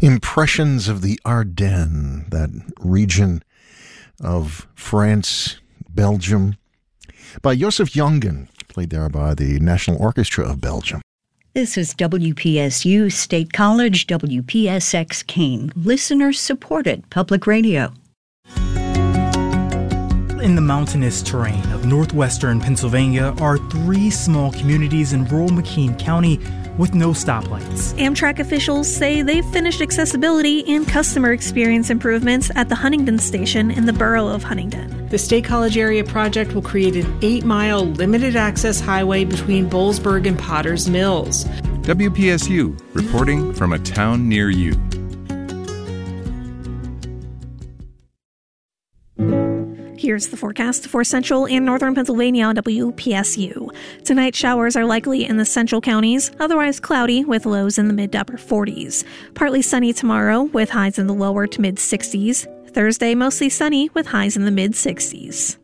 Impressions of the Ardennes, that region of France, Belgium, by Joseph Jongen, played there by the National Orchestra of Belgium. This is WPSU State College, WPSX Kane, listener-supported public radio. In the mountainous terrain of northwestern Pennsylvania are 3 small communities in rural McKean County with no stoplights. Amtrak officials say they've finished accessibility and customer experience improvements at the Huntingdon station in the borough of Huntingdon. The State College Area Project will create an 8-mile limited-access highway between Boalsburg and Potter's Mills. WPSU, reporting from a town near you. Here's the forecast for central and northern Pennsylvania on WPSU. Tonight, showers are likely in the central counties, otherwise cloudy with lows in the mid to upper 40s. Partly sunny tomorrow with highs in the lower to mid 60s. Thursday, mostly sunny with highs in the mid 60s.